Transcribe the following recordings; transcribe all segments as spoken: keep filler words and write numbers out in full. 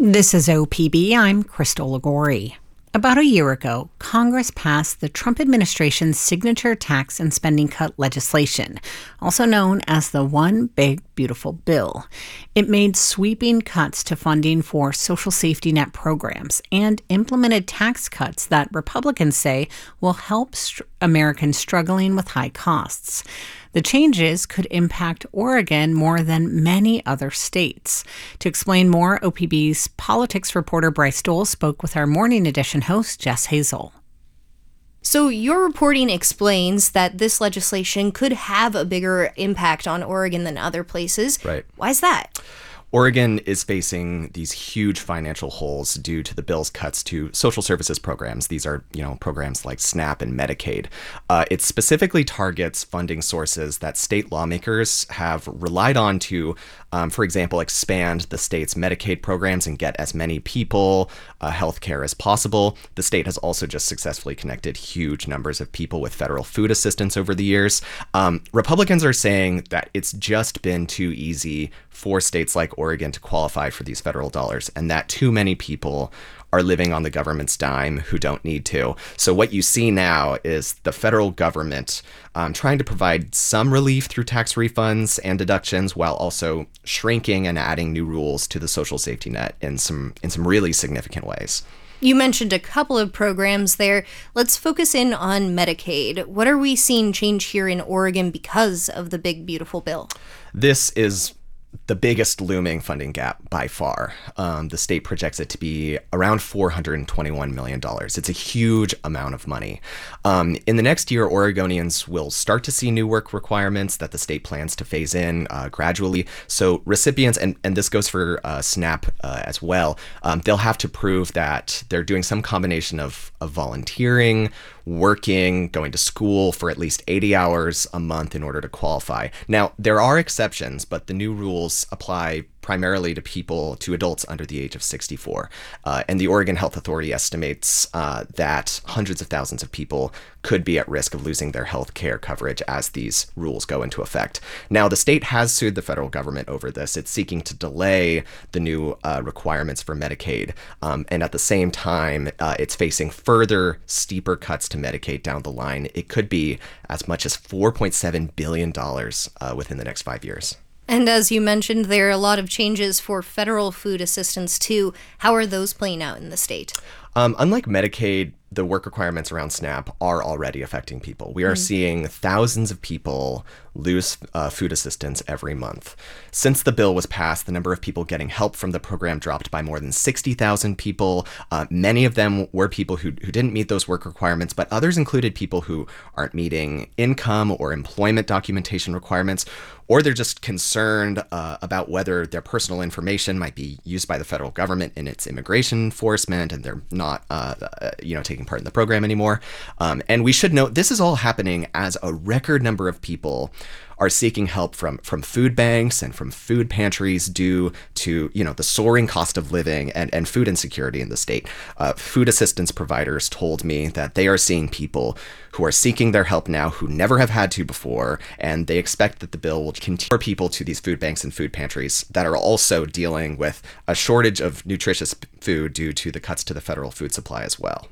This is O P B. I'm Crystal Ligori. About a year ago, Congress passed the Trump administration's signature tax and spending cut legislation, also known as the One Big Beautiful Bill. It made sweeping cuts to funding for social safety net programs and implemented tax cuts that Republicans say will help str- Americans struggling with high costs. The changes could impact Oregon more than many other states. To explain more, O P B's politics reporter Bryce Dole spoke with our Morning Edition host, Jess Hazel. So your reporting explains that this legislation could have a bigger impact on Oregon than other places. Right. Why is that? Oregon is facing these huge financial holes due to the bill's cuts to social services programs. These are, you know, programs like SNAP and Medicaid. Uh, it specifically targets funding sources that state lawmakers have relied on to, um, for example, expand the state's Medicaid programs and get as many people uh, health care as possible. The state has also just successfully connected huge numbers of people with federal food assistance over the years. Um, Republicans are saying that it's just been too easy for states like Oregon to qualify for these federal dollars, and that too many people are living on the government's dime who don't need to. So what you see now is the federal government um, trying to provide some relief through tax refunds and deductions while also shrinking and adding new rules to the social safety net in some in some really significant ways. You mentioned a couple of programs there. Let's focus in on Medicaid. What are we seeing change here in Oregon because of the Big Beautiful Bill? This is the biggest looming funding gap by far. Um, the state projects it to be around four hundred twenty-one million dollars. It's a huge amount of money. Um, in the next year, Oregonians will start to see new work requirements that the state plans to phase in uh, gradually. So recipients, and, and this goes for uh, SNAP uh, as well, um, they'll have to prove that they're doing some combination of, of volunteering, working, going to school for at least eighty hours a month in order to qualify. Now, there are exceptions, but the new rules apply primarily to people, to adults under the age of sixty-four. Uh, and the Oregon Health Authority estimates uh, that hundreds of thousands of people could be at risk of losing their health care coverage as these rules go into effect. Now, the state has sued the federal government over this. It's seeking to delay the new uh, requirements for Medicaid. Um, and at the same time, uh, it's facing further steeper cuts to Medicaid down the line. It could be as much as four point seven billion dollars uh, within the next five years. And as you mentioned, there are a lot of changes for federal food assistance, too. How are those playing out in the state? Um, unlike Medicaid, the work requirements around SNAP are already affecting people. We are mm. seeing thousands of people lose uh, food assistance every month. Since the bill was passed, the number of people getting help from the program dropped by more than sixty thousand people. Uh, many of them were people who, who didn't meet those work requirements, but others included people who aren't meeting income or employment documentation requirements, or they're just concerned uh, about whether their personal information might be used by the federal government in its immigration enforcement, and they're not, uh, uh, you know, taking part in the program anymore. Um, and we should note this is all happening as a record number of people are seeking help from from food banks and from food pantries due to, you know, the soaring cost of living and, and food insecurity in the state. Uh, food assistance providers told me that they are seeing people who are seeking their help now who never have had to before, and they expect that the bill will continue people to these food banks and food pantries that are also dealing with a shortage of nutritious food due to the cuts to the federal food supply as well.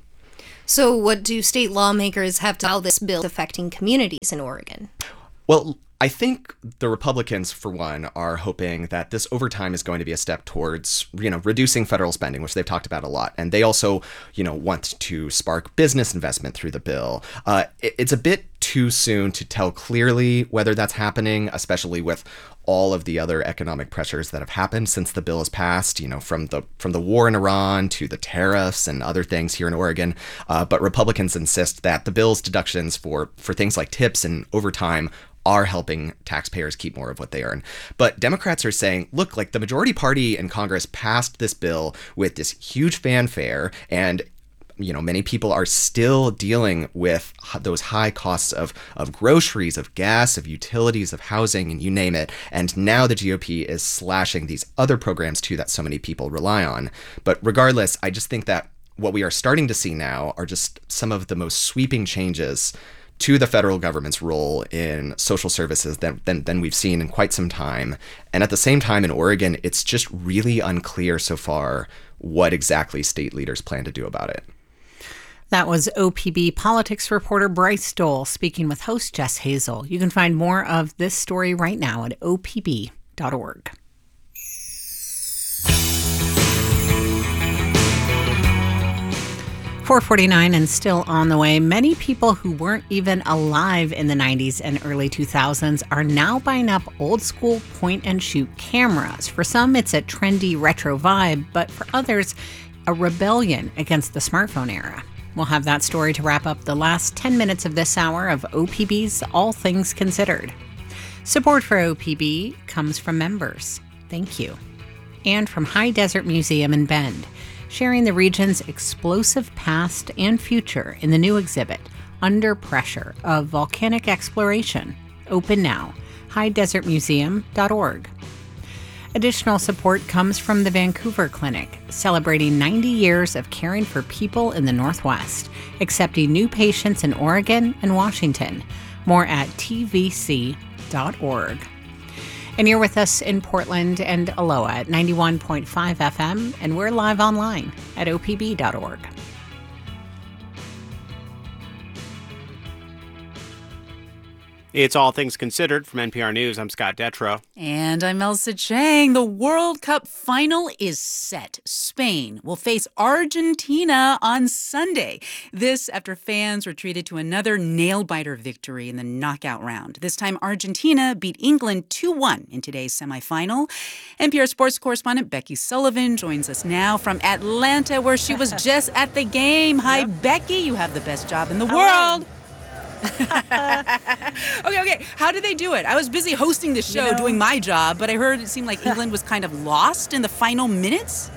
So what do state lawmakers have to how this bill affecting communities in Oregon? Well, I think the Republicans, for one, are hoping that this over time is going to be a step towards, you know, reducing federal spending, which they've talked about a lot. And they also, you know, want to spark business investment through the bill. Uh, it, it's a bit too soon to tell clearly whether that's happening, especially with all of the other economic pressures that have happened since the bill has passed, you know, from the from the war in Iran to the tariffs and other things here in Oregon. Uh, but Republicans insist that the bill's deductions for for things like tips and overtime are helping taxpayers keep more of what they earn. But Democrats are saying, look, like the majority party in Congress passed this bill with this huge fanfare, and you know, many people are still dealing with those high costs of, of groceries, of gas, of utilities, of housing, and you name it. And now the G O P is slashing these other programs too that so many people rely on. But regardless, I just think that what we are starting to see now are just some of the most sweeping changes to the federal government's role in social services than, than, than we've seen in quite some time. And at the same time, in Oregon, it's just really unclear so far what exactly state leaders plan to do about it. That was O P B politics reporter Bryce Dole speaking with host Jess Hazel. You can find more of this story right now at O P B dot org. four forty-nine and still on the way. Many people who weren't even alive in the nineties and early two thousands are now buying up old school point and shoot cameras. For some, it's a trendy retro vibe, but for others, a rebellion against the smartphone era. We'll have that story to wrap up the last ten minutes of this hour of O P B's All Things Considered. Support for O P B comes from members. Thank you. And from High Desert Museum in Bend, sharing the region's explosive past and future in the new exhibit, Under Pressure of Volcanic Exploration. Open now, high desert museum dot org. Additional support comes from the Vancouver Clinic, celebrating ninety years of caring for people in the Northwest, accepting new patients in Oregon and Washington. More at T V C dot org. And you're with us in Portland and Aloha at ninety-one point five F M, and we're live online at O P B dot org. It's All Things Considered from N P R News. I'm Scott Detrow. And I'm Elsa Chang. The World Cup final is set. Spain will face Argentina on Sunday. This after fans were treated to another nail-biter victory in the knockout round. This time, Argentina beat England two one in today's semifinal. N P R sports correspondent Becky Sullivan joins us now from Atlanta, where she was just at the game. Hi, yep. Becky. You have the best job in the Hello. world. okay, okay. How did they do it? I was busy hosting the show, you know, doing my job, but I heard it seemed like England was kind of lost in the final minutes.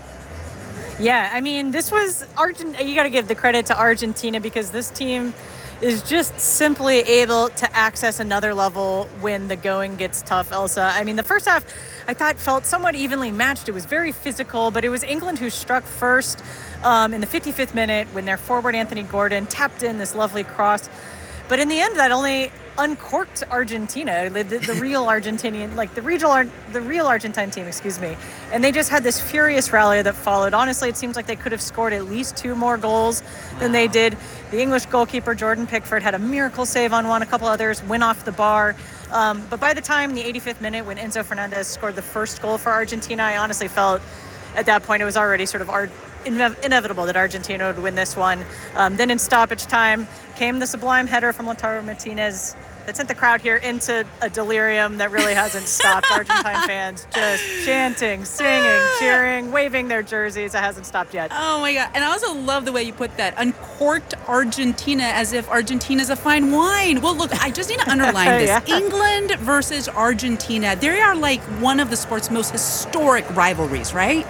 Yeah, I mean, this was Argent. You got to give the credit to Argentina because this team is just simply able to access another level when the going gets tough, Elsa. I mean, the first half, I thought, felt somewhat evenly matched. It was very physical, but it was England who struck first um, in the fifty-fifth minute when their forward Anthony Gordon tapped in this lovely cross. But in the end, that only uncorked Argentina, the, the, the real Argentinian, like the regional, the real Argentine team, excuse me. And they just had this furious rally that followed. Honestly, it seems like they could have scored at least two more goals than they did. The English goalkeeper, Jordan Pickford, had a miracle save on one. A couple others went off the bar. Um, but by the time the eighty-fifth minute, when Enzo Fernandez scored the first goal for Argentina, I honestly felt at that point it was already sort of our inevitable that Argentina would win this one. Um, then in stoppage time came the sublime header from Lautaro Martinez that sent the crowd here into a delirium that really hasn't stopped. Argentine fans just chanting, singing, cheering, waving their jerseys. It hasn't stopped yet. Oh my God. And I also love the way you put that. Uncorked Argentina, as if Argentina's a fine wine. Well, look, I just need to underline this. Yeah. England versus Argentina. They are like one of the sport's most historic rivalries, right?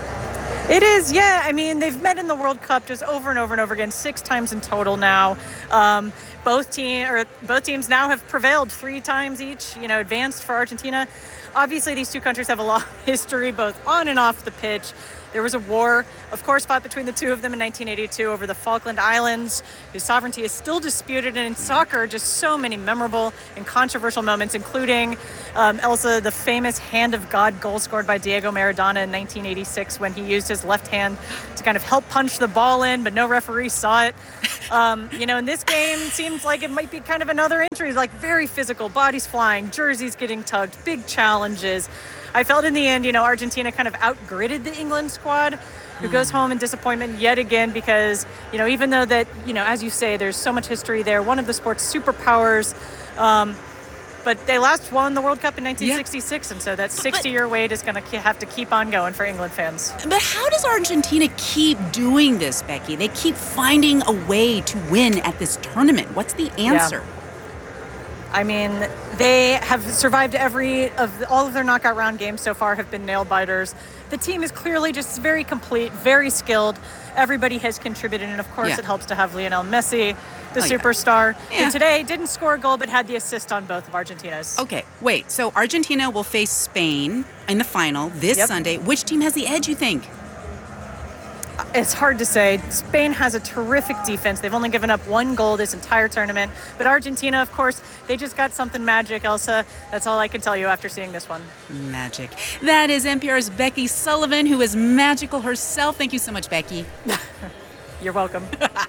It is, yeah. I mean, they've met in the World Cup just over and over and over again, six times in total now. Um, both team or both teams now have prevailed three times each, you know, advanced for Argentina. Obviously, these two countries have a long history, both on and off the pitch. There was a war, of course, fought between the two of them in nineteen eighty-two over the Falkland Islands, whose sovereignty is still disputed. And in soccer, just so many memorable and controversial moments, including um, Elsa, the famous hand of God goal scored by Diego Maradona in nineteen eighty-six when he used his left hand to kind of help punch the ball in, but no referee saw it. Um, you know, in this game, it seems like it might be kind of another injury, like very physical, bodies flying, jerseys getting tugged, big challenges. I felt in the end, you know, Argentina kind of outgritted the England squad, who goes home in disappointment yet again because, you know, even though that, you know, as you say, there's so much history there, one of the sport's superpowers, um, but they last won the World Cup in nineteen sixty-six, yeah. And so that sixty-year wait is going to have to keep on going for England fans. But how does Argentina keep doing this, Becky? They keep finding a way to win at this tournament. What's the answer? Yeah. I mean, they have survived every of the, all of their knockout round games so far have been nail biters. The team is clearly just very complete, very skilled. Everybody has contributed, and of course, yeah. It helps to have Lionel Messi, the oh, superstar, yeah. Yeah. who today didn't score a goal but had the assist on both of Argentina's. Okay, wait. So Argentina will face Spain in the final this yep. Sunday. Which team has the edge, you think? It's hard to say. Spain has a terrific defense. They've only given up one goal this entire tournament. But Argentina, of course, they just got something magic, Elsa. That's all I can tell you after seeing this one. Magic. That is N P R's Becky Sullivan, who is magical herself. Thank you so much, Becky. You're welcome.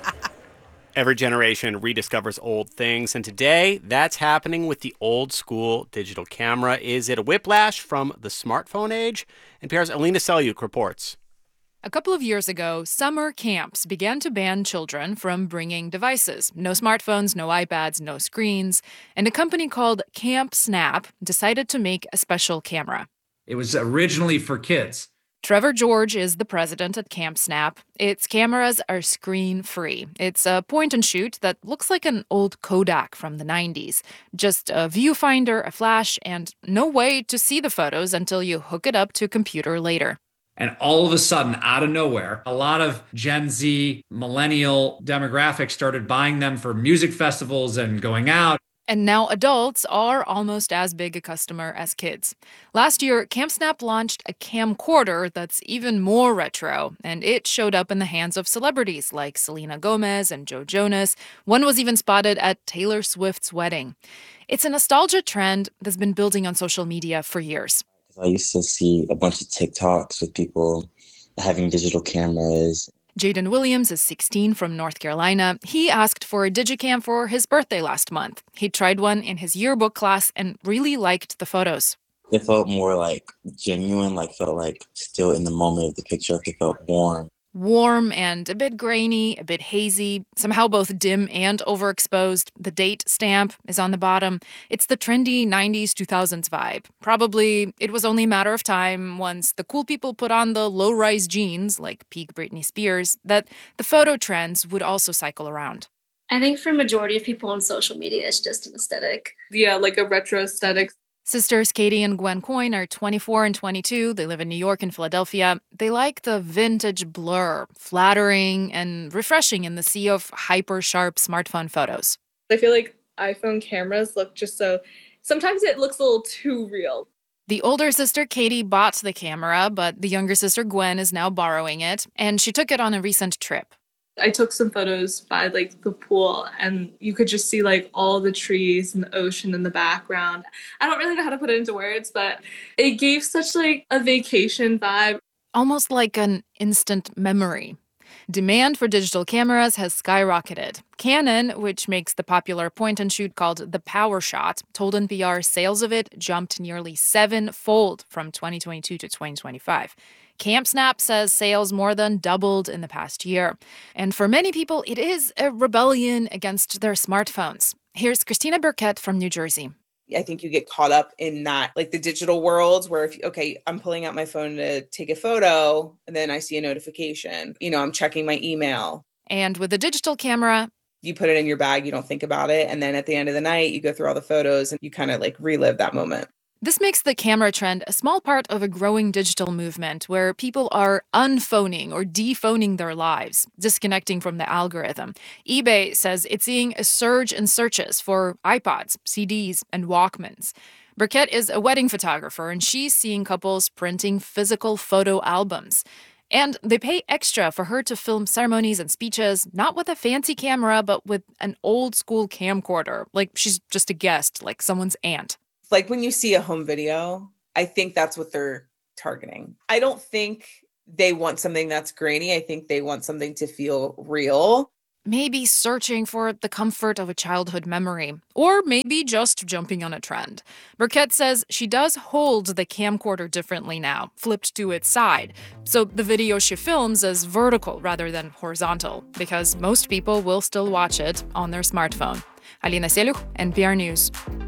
Every generation rediscovers old things, and today that's happening with the old school digital camera. Is it a whiplash from the smartphone age? N P R's Alina Selyuk reports. A couple of years ago, summer camps began to ban children from bringing devices. No smartphones, no iPads, no screens. And a company called Camp Snap decided to make a special camera. It was originally for kids. Trevor George is the president at Camp Snap. Its cameras are screen-free. It's a point-and-shoot that looks like an old Kodak from the nineties. Just a viewfinder, a flash, and no way to see the photos until you hook it up to a computer later. And all of a sudden, out of nowhere, a lot of Gen Z, millennial demographics started buying them for music festivals and going out. And now adults are almost as big a customer as kids. Last year, Camp Snap launched a camcorder that's even more retro, and it showed up in the hands of celebrities like Selena Gomez and Joe Jonas. One was even spotted at Taylor Swift's wedding. It's a nostalgia trend that's been building on social media for years. I used to see a bunch of TikToks with people having digital cameras. Jaden Williams is sixteen from North Carolina. He asked for a Digicam for his birthday last month. He tried one in his yearbook class and really liked the photos. It felt more like genuine, like felt like still in the moment of the picture. It felt warm. Warm and a bit grainy, a bit hazy, somehow both dim and overexposed. The date stamp is on the bottom. It's the trendy nineties, two thousands vibe. Probably it was only a matter of time once the cool people put on the low-rise jeans, like peak Britney Spears, that the photo trends would also cycle around. I think for a majority of people on social media, it's just an aesthetic. Yeah, like a retro aesthetic. Sisters Katie and Gwen Coyne are twenty-four and twenty-two. They live in New York and Philadelphia. They like the vintage blur, flattering and refreshing in the sea of hyper-sharp smartphone photos. I feel like iPhone cameras look just so... Sometimes it looks a little too real. The older sister Katie bought the camera, but the younger sister Gwen is now borrowing it, and she took it on a recent trip. I took some photos by like the pool and you could just see like all the trees and the ocean in the background. I don't really know how to put it into words, but it gave such like a vacation vibe. Almost like an instant memory. Demand for digital cameras has skyrocketed. Canon, which makes the popular point-and-shoot called the PowerShot, told N P R sales of it jumped nearly seven-fold from twenty twenty-two to twenty twenty-five. Camp Snap says sales more than doubled in the past year. And for many people, it is a rebellion against their smartphones. Here's Christina Burkett from New Jersey. I think you get caught up in that, like the digital worlds where if, okay, I'm pulling out my phone to take a photo and then I see a notification, you know, I'm checking my email. And with a digital camera, you put it in your bag, you don't think about it. And then at the end of the night, you go through all the photos and you kind of like relive that moment. This makes the camera trend a small part of a growing digital movement where people are unphoning or dephoning their lives, disconnecting from the algorithm. eBay says it's seeing a surge in searches for iPods, C Ds, and Walkmans. Burkett is a wedding photographer, and she's seeing couples printing physical photo albums. And they pay extra for her to film ceremonies and speeches, not with a fancy camera, but with an old-school camcorder, like she's just a guest, like someone's aunt. Like when you see a home video, I think that's what they're targeting. I don't think they want something that's grainy. I think they want something to feel real. Maybe searching for the comfort of a childhood memory, or maybe just jumping on a trend. Burkett says she does hold the camcorder differently now, flipped to its side. So the video she films is vertical rather than horizontal, because most people will still watch it on their smartphone. Alina Selyuk, N P R News.